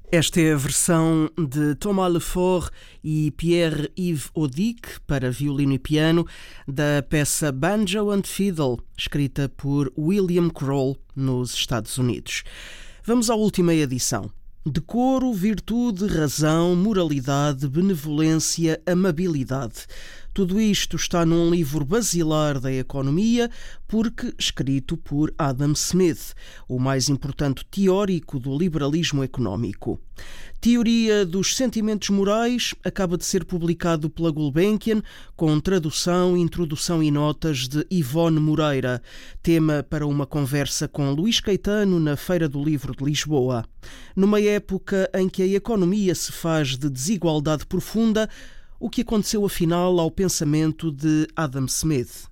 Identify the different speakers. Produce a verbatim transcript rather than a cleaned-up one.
Speaker 1: Esta é a versão de Thomas Lefort e Pierre-Yves Audic para violino e piano da peça Banjo and Fiddle, escrita por William Kroll nos Estados Unidos. Vamos à última edição. Decoro, virtude, razão, moralidade, benevolência, amabilidade. Tudo isto está num livro basilar da economia, porque escrito por Adam Smith, o mais importante teórico do liberalismo económico. Teoria dos Sentimentos Morais acaba de ser publicado pela Gulbenkian, com tradução, introdução e notas de Ivone Moreira, tema para uma conversa com Luís Caetano na Feira do Livro de Lisboa. Numa época em que a economia se faz de desigualdade profunda, o que aconteceu afinal ao pensamento de Adam Smith?